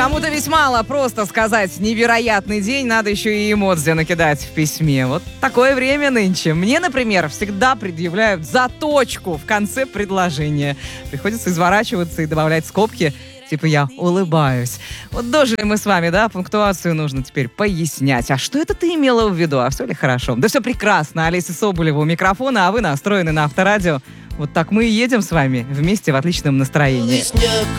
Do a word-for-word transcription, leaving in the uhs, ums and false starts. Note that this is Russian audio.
Кому-то ведь мало просто сказать «невероятный день», надо еще и эмодзи накидать в письме. Вот такое время нынче. Мне, например, всегда предъявляют заточку в конце предложения. Приходится изворачиваться и добавлять скобки, типа я улыбаюсь. Вот дожили мы с вами, да, пунктуацию нужно теперь пояснять. А что это ты имела в виду? А все ли хорошо? Да все прекрасно. Олеся Соболева у микрофона, а вы настроены на Авторадио. Вот так мы и едем с вами вместе в отличном настроении. Снег